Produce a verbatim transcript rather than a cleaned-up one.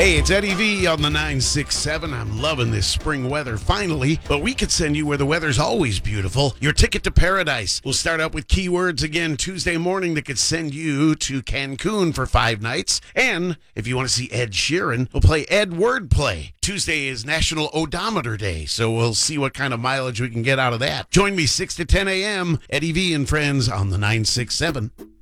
Hey, it's Eddie V on the nine six seven. I'm loving this spring weather finally, but we could send you where the weather's always beautiful. Your ticket to paradise. We'll start out with keywords again Tuesday morning that could send you to Cancun for five nights. And if you want to see Ed Sheeran, we'll play Ed Wordplay. Tuesday is National Odometer Day, so we'll see what kind of mileage we can get out of that. Join me six to ten a.m. Eddie V and friends on the nine six seven.